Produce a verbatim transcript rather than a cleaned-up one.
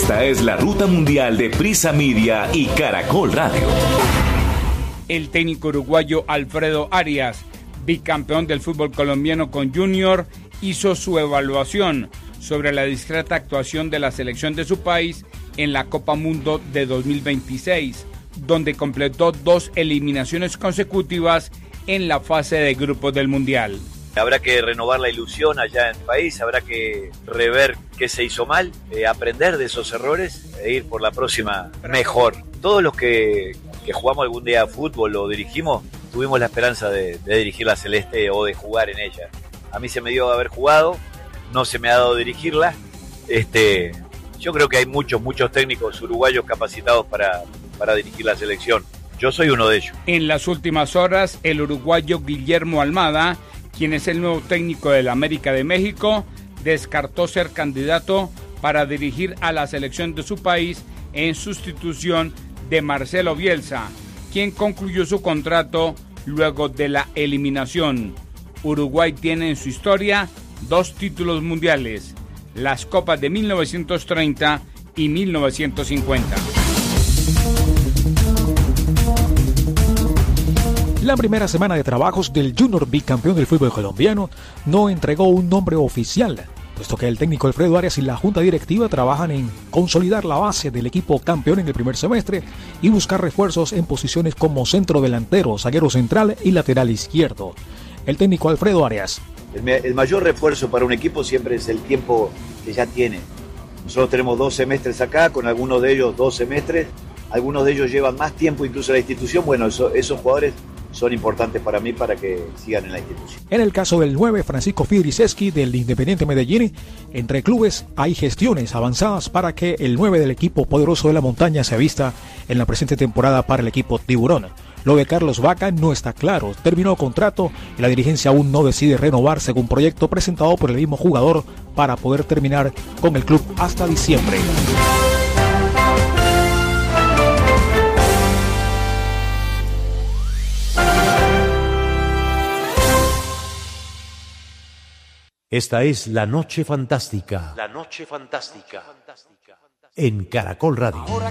Esta es la Ruta Mundial de Prisa Media y Caracol Radio. El técnico uruguayo Alfredo Arias, bicampeón del fútbol colombiano con Junior, hizo su evaluación sobre la discreta actuación de la selección de su país en la Copa Mundo de dos mil veintiséis, donde completó dos eliminaciones consecutivas en la fase de grupos del Mundial. Habrá que renovar la ilusión allá en el país, habrá que rever qué se hizo mal, eh, aprender de esos errores e ir por la próxima mejor. Todos los que, que jugamos algún día a fútbol o dirigimos, tuvimos la esperanza de, de dirigir la Celeste o de jugar en ella. A mí se me dio haber jugado, no se me ha dado dirigirla. Este, yo creo que hay muchos, muchos técnicos uruguayos capacitados para, para dirigir la selección. Yo soy uno de ellos. En las últimas horas, el uruguayo Guillermo Almada, quien es el nuevo técnico del América de México, descartó ser candidato para dirigir a la selección de su país en sustitución de Marcelo Bielsa, quien concluyó su contrato luego de la eliminación. Uruguay tiene en su historia dos títulos mundiales, las Copas de mil novecientos treinta y mil novecientos cincuenta. La primera semana de trabajos del Junior, bicampeón del fútbol colombiano, no entregó un nombre oficial, puesto que el técnico Alfredo Arias y la junta directiva trabajan en consolidar la base del equipo campeón en el primer semestre y buscar refuerzos en posiciones como centro delantero, zaguero central y lateral izquierdo. El técnico Alfredo Arias. El, el mayor refuerzo para un equipo siempre es el tiempo que ya tiene. Nosotros tenemos dos semestres acá, con algunos de ellos dos semestres, algunos de ellos llevan más tiempo incluso en la institución. Bueno, eso, esos jugadores son importantes para mí para que sigan en la institución. En el caso del nueve, Francisco Fidriseski, del Independiente Medellín, entre clubes hay gestiones avanzadas para que el nueve del equipo poderoso de la montaña se vista en la presente temporada para el equipo Tiburón. Lo de Carlos Vaca no está claro, terminó contrato y la dirigencia aún no decide renovar según proyecto presentado por el mismo jugador para poder terminar con el club hasta diciembre. Esta es La Noche Fantástica. La Noche Fantástica. En Caracol Radio. Ahora